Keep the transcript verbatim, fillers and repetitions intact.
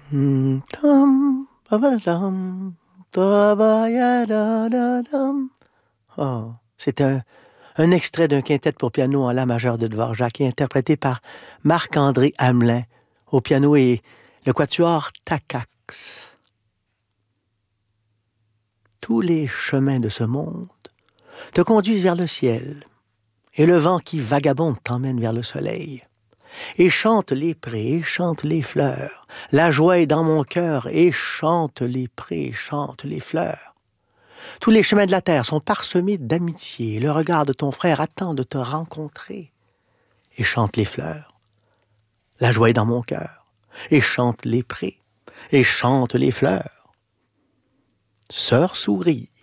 Hmm, tam, babadam, tabayadadadam. Oh, c'est un, un extrait d'un quintet pour piano en la majeur de Dvorak, interprété par Marc-André Hamelin au piano et le quatuor Takacs. Tous les chemins de ce monde te conduisent vers le ciel, et le vent qui vagabonde t'emmène vers le soleil. Et chante les prés, et chante les fleurs. La joie est dans mon cœur, et chante les prés, et chante les fleurs. Tous les chemins de la terre sont parsemés d'amitié. Le regard de ton frère attend de te rencontrer. Et chante les fleurs. La joie est dans mon cœur, et chante les prés, et chante les fleurs. Sœur souris,